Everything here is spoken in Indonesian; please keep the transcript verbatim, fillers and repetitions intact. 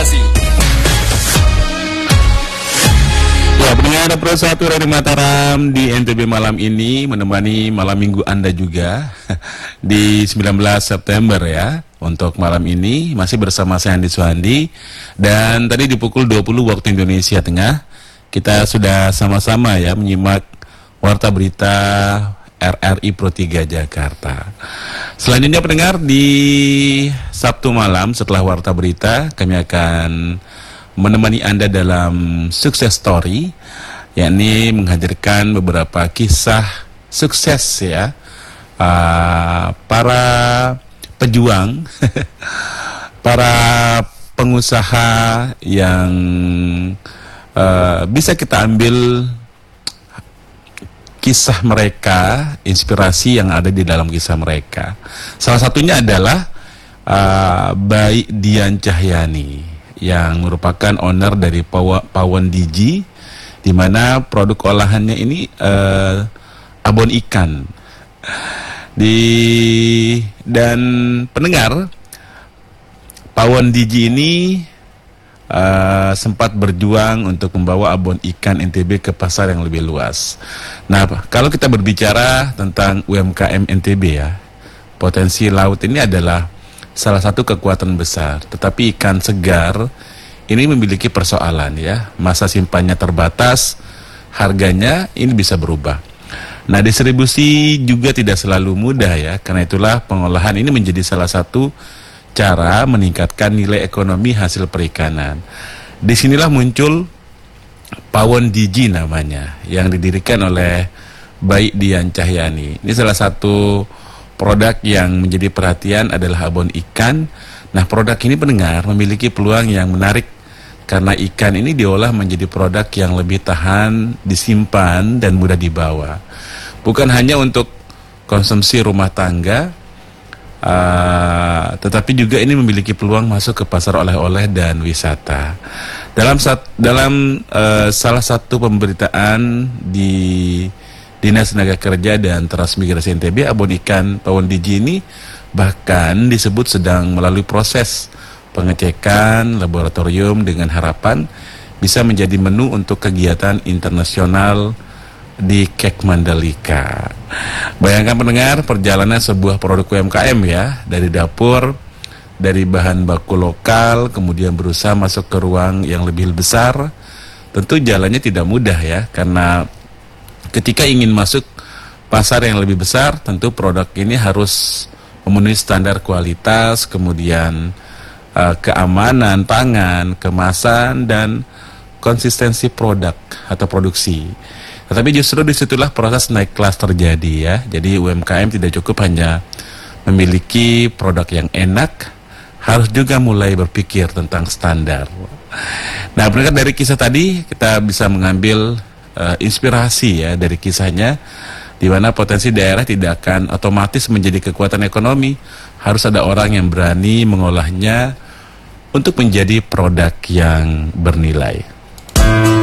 Inspirasi. Ya, pendengar Pro satu Radio Mataram di N T B malam ini menemani malam minggu Anda juga di sembilan belas September ya. Untuk malam ini masih bersama saya Andi Suhandi, dan tadi di pukul dua puluh waktu Indonesia Tengah kita sudah sama-sama ya menyimak warta berita R R I Pro tiga Jakarta. Selanjutnya pendengar, di Sabtu malam setelah warta berita kami akan menemani Anda dalam Sukses Story, yakni menghadirkan beberapa kisah sukses ya uh, para pejuang, para pengusaha yang uh, bisa kita ambil kisah mereka, inspirasi yang ada di dalam kisah mereka. Salah satunya adalah uh, Baik Dian Cahyani, yang merupakan owner dari Pawon Digi, di mana produk olahannya ini uh, abon ikan. Di dan pendengar, Pawon Digi ini uh, sempat berjuang untuk membawa abon ikan N T B ke pasar yang lebih luas. Nah, kalau kita berbicara tentang U M K M N T B ya, potensi laut ini adalah salah satu kekuatan besar, tetapi ikan segar ini memiliki persoalan ya, masa simpannya terbatas, harganya ini bisa berubah. Nah, distribusi juga tidak selalu mudah ya, karena itulah pengolahan ini menjadi salah satu cara meningkatkan nilai ekonomi hasil perikanan. Disinilah muncul Pawon Digi namanya, yang didirikan oleh Baik Dian Cahyani. Ini salah satu produk yang menjadi perhatian adalah abon ikan. Nah, produk ini pendengar memiliki peluang yang menarik karena ikan ini diolah menjadi produk yang lebih tahan disimpan dan mudah dibawa. Bukan hanya untuk konsumsi rumah tangga, uh, tetapi juga ini memiliki peluang masuk ke pasar oleh-oleh dan wisata. Dalam sat, dalam uh, salah satu pemberitaan di Dinas Tenaga Kerja dan Transmigrasi N T B, abon ikan Pawon Digi ini bahkan disebut sedang melalui proses pengecekan laboratorium dengan harapan bisa menjadi menu untuk kegiatan internasional di Kek Mandalika. Bayangkan pendengar, perjalanan sebuah produk U M K M ya, dari dapur, dari bahan baku lokal, kemudian berusaha masuk ke ruang yang lebih besar. Tentu jalannya tidak mudah ya, karena ketika ingin masuk pasar yang lebih besar, tentu produk ini harus memenuhi standar kualitas, kemudian uh, keamanan pangan, kemasan, dan konsistensi produk atau produksi. Tetapi justru disitulah proses naik kelas terjadi ya. Jadi U M K M tidak cukup hanya memiliki produk yang enak, harus juga mulai berpikir tentang standar. Nah, berkat dari kisah tadi kita bisa mengambil Uh, inspirasi ya dari kisahnya, di mana potensi daerah tidak akan otomatis menjadi kekuatan ekonomi. Harus ada orang yang berani mengolahnya untuk menjadi produk yang bernilai.